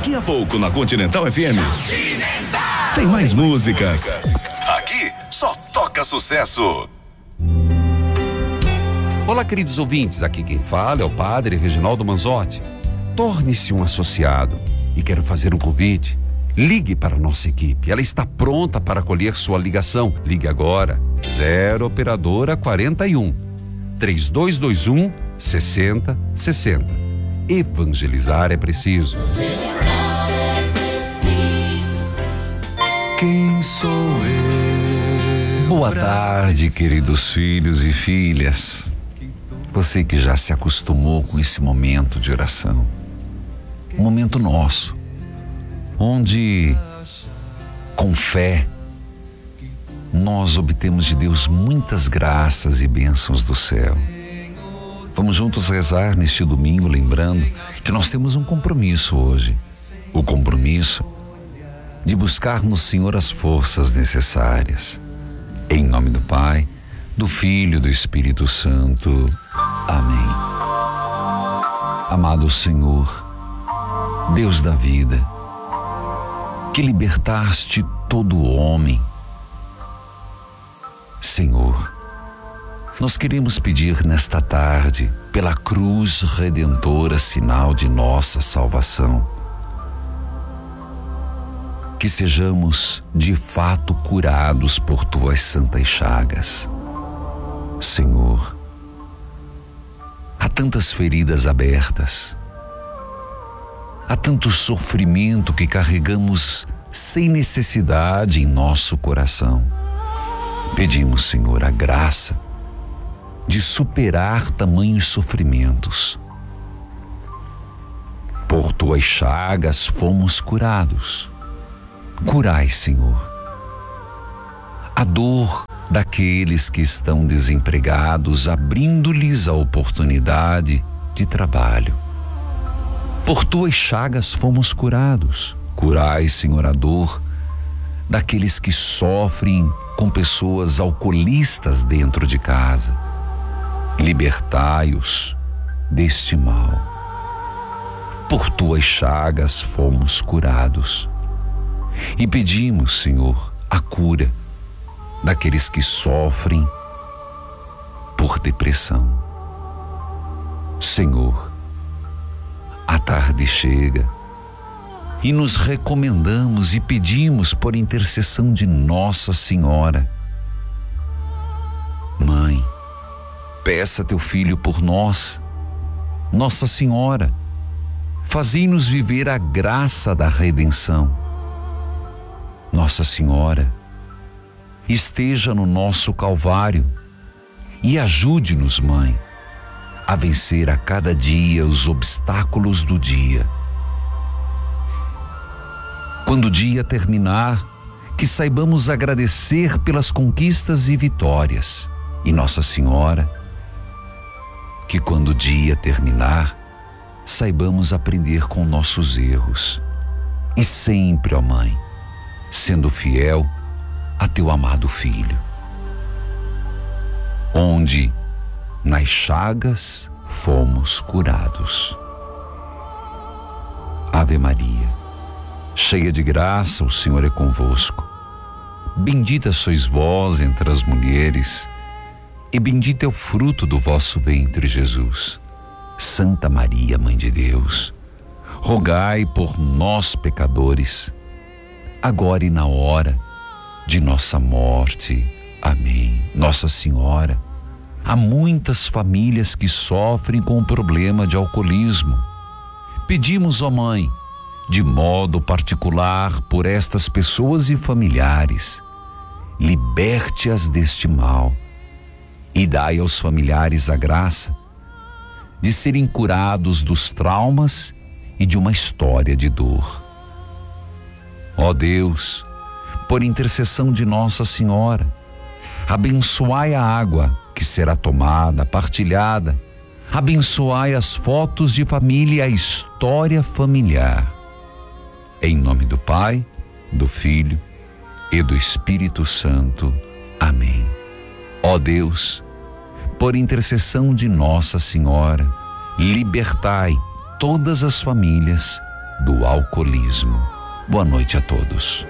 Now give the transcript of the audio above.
Daqui a pouco na Continental FM. Tem mais músicas. Aqui só toca sucesso. Olá, queridos ouvintes, aqui quem fala é o Padre Reginaldo Manzotti. Torne-se um associado e quero fazer um convite. Ligue para a nossa equipe, ela está pronta para acolher sua ligação. Ligue agora, 0 operadora 41 3221 6060. Evangelizar é preciso. Quem sou eu? Boa tarde, queridos filhos e filhas. Você que já se acostumou com esse momento de oração. Um momento nosso, onde, com fé, nós obtemos de Deus muitas graças e bênçãos do céu. Vamos juntos rezar neste domingo, lembrando que nós temos um compromisso hoje. O compromisso de buscar no Senhor as forças necessárias. Em nome do Pai, do Filho e do Espírito Santo. Amém. Amado Senhor, Deus da vida, que libertaste todo homem, Senhor, nós queremos pedir nesta tarde, pela cruz redentora, sinal de nossa salvação, que sejamos de fato curados por tuas santas chagas. Senhor, há tantas feridas abertas, há tanto sofrimento que carregamos sem necessidade em nosso coração. Pedimos, Senhor, a graça de superar tamanhos sofrimentos. Por tuas chagas fomos curados. Curai, Senhor, a dor daqueles que estão desempregados, abrindo-lhes a oportunidade de trabalho. Por tuas chagas fomos curados. Curai, Senhor, a dor daqueles que sofrem com pessoas alcoolistas dentro de casa. Libertai-os deste mal. Por tuas chagas fomos curados. E pedimos, Senhor, a cura daqueles que sofrem por depressão. Senhor, a tarde chega e nos recomendamos e pedimos por intercessão de Nossa Senhora. Mãe, peça teu filho por nós. Nossa Senhora, fazei-nos viver a graça da redenção. Nossa Senhora, esteja no nosso Calvário e ajude-nos, Mãe, a vencer a cada dia os obstáculos do dia. Quando o dia terminar, que saibamos agradecer pelas conquistas e vitórias. E Nossa Senhora, que quando o dia terminar, saibamos aprender com nossos erros. E sempre, ó Mãe, sendo fiel a teu amado Filho. Onde nas chagas fomos curados. Ave Maria, cheia de graça, o Senhor é convosco. Bendita sois vós entre as mulheres, e bendito é o fruto do vosso ventre, Jesus. Santa Maria, Mãe de Deus, rogai por nós, pecadores, agora e na hora de nossa morte. Amém. Nossa Senhora, há muitas famílias que sofrem com o problema de alcoolismo. Pedimos, ó Mãe, de modo particular por estas pessoas e familiares, liberte-as deste mal e dai aos familiares a graça de serem curados dos traumas e de uma história de dor. Ó Deus, por intercessão de Nossa Senhora, abençoai a água que será tomada, partilhada, abençoai as fotos de família e a história familiar. Em nome do Pai, do Filho e do Espírito Santo. Amém. Ó Deus, por intercessão de Nossa Senhora, libertai todas as famílias do alcoolismo. Boa noite a todos.